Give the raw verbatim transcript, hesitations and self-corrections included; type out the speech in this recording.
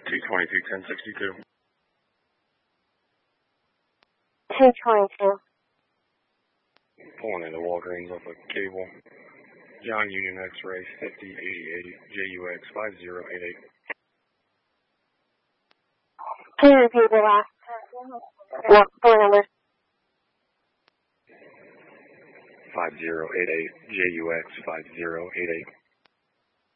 two twenty-two, ten sixty-two. two twenty-two. Pulling into Walgreens off a cable. John Union X-ray fifty eighty eighty, J U X five zero eight eight. Can you repeat the last what phone number? five zero eight eight, J U X five zero eight eight.